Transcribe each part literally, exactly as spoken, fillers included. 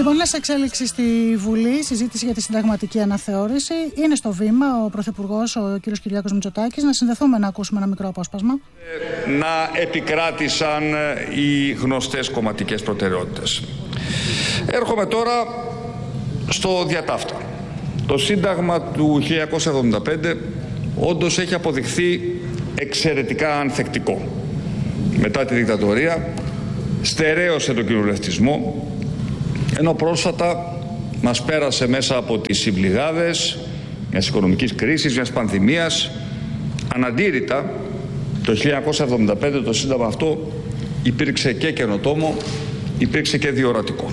Λοιπόν, είναι σε εξέλιξη στη Βουλή συζήτηση για τη συνταγματική αναθεώρηση. Είναι στο βήμα ο Πρωθυπουργός, ο κ. Κυριάκος Μητσοτάκης. Να συνδεθούμε να ακούσουμε ένα μικρό απόσπασμα. Να επικράτησαν οι γνωστές κομματικές προτεραιότητες. Έρχομαι τώρα στο διατάφτα. Το Σύνταγμα του χίλια εννιακόσια εβδομήντα πέντε όντως έχει αποδειχθεί εξαιρετικά ανθεκτικό. Μετά τη δικτατορία στερέωσε τον κοινοβουλευτισμό, ενώ πρόσφατα μας πέρασε μέσα από τις συμπληγάδες μιας οικονομικής κρίσης, μιας πανδημίας. Αναντήρητα, το χίλια εννιακόσια εβδομήντα πέντε το Σύνταγμα αυτό υπήρξε και καινοτόμο, υπήρξε και διορατικό.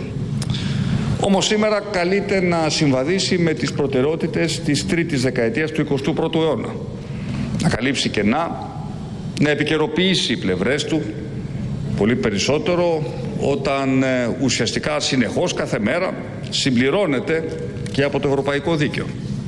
Όμως σήμερα καλείται να συμβαδίσει με τις προτεραιότητες της τρίτης δεκαετίας του εικοστού πρώτου αιώνα. Να καλύψει κενά, να επικαιροποιήσει πλευρές του, πολύ περισσότερο όταν ε, ουσιαστικά συνεχώς κάθε μέρα συμπληρώνεται και από το ευρωπαϊκό δίκαιο.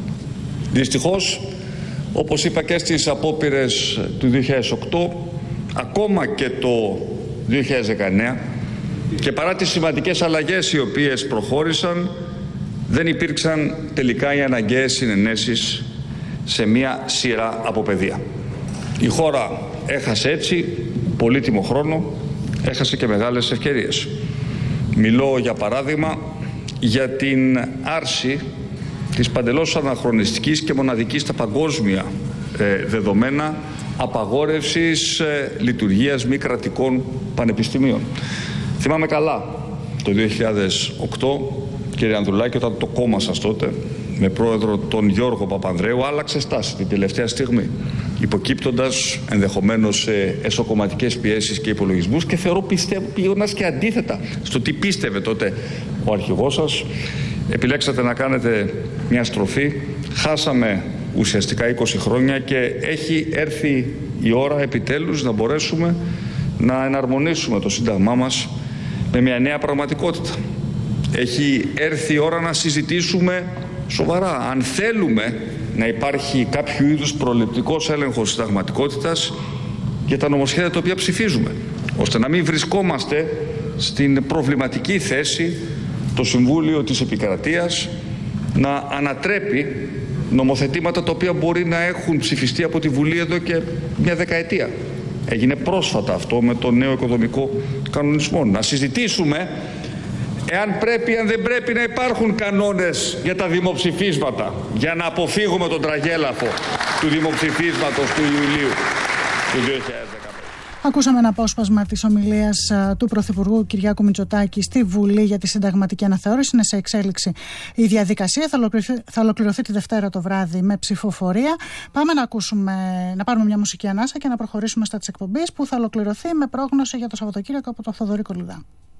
Δυστυχώς, όπως είπα και στις απόπειρες του δύο χιλιάδες οκτώ, ακόμα και το δύο χιλιάδες δεκαεννέα, και παρά τις σημαντικές αλλαγές οι οποίες προχώρησαν, δεν υπήρξαν τελικά οι αναγκαίες συνενέσεις σε μία σειρά από πεδία. Η χώρα έχασε έτσι πολύτιμο χρόνο, έχασε και μεγάλες ευκαιρίες. Μιλώ για παράδειγμα για την άρση της παντελώς αναχρονιστικής και μοναδικής στα παγκόσμια ε, δεδομένα απαγόρευσης ε, λειτουργίας μη κρατικών πανεπιστημίων. Θυμάμαι καλά το δύο χιλιάδες οκτώ, κύριε Ανδρουλάκη, όταν το κόμμα σας τότε με πρόεδρο τον Γιώργο Παπανδρέου άλλαξε στάση την τελευταία στιγμή, υποκύπτοντας ενδεχομένως σε εσωκομματικές πιέσεις και υπολογισμούς, και θεωρώ, πιστεύω, πήγοντας και αντίθετα στο τι πίστευε τότε ο αρχηγός σας. Επιλέξατε να κάνετε μια στροφή, χάσαμε ουσιαστικά είκοσι χρόνια και έχει έρθει η ώρα επιτέλους να μπορέσουμε να εναρμονίσουμε το Σύνταγμά μας με μια νέα πραγματικότητα. Έχει έρθει η ώρα να συζητήσουμε σοβαρά αν θέλουμε να υπάρχει κάποιο είδους προληπτικός έλεγχος συνταγματικότητας για τα νομοσχέδια τα οποία ψηφίζουμε, ώστε να μην βρισκόμαστε στην προβληματική θέση το Συμβούλιο της Επικρατείας να ανατρέπει νομοθετήματα τα οποία μπορεί να έχουν ψηφιστεί από τη Βουλή εδώ και μια δεκαετία. Έγινε πρόσφατα αυτό με τον νέο οικοδομικό κανονισμό. Να συζητήσουμε εάν πρέπει, αν δεν πρέπει να υπάρχουν κανόνες για τα δημοψηφίσματα, για να αποφύγουμε τον τραγέλαφο του δημοψηφίσματος του Ιουλίου του δύο χιλιάδες δεκαπέντε. Ακούσαμε ένα απόσπασμα της ομιλίας του Πρωθυπουργού Κυριάκου Μητσοτάκη στη Βουλή για τη συνταγματική αναθεώρηση. Είναι σε εξέλιξη η διαδικασία. Θα ολοκληρωθεί, θα ολοκληρωθεί τη Δευτέρα το βράδυ με ψηφοφορία. Πάμε να, ακούσουμε, να πάρουμε μια μουσική ανάσα και να προχωρήσουμε στα της εκπομπής, που θα ολοκληρωθεί με πρόγνωση για το Σαββατοκύριακο από τον Θοδωρή Κολουδά.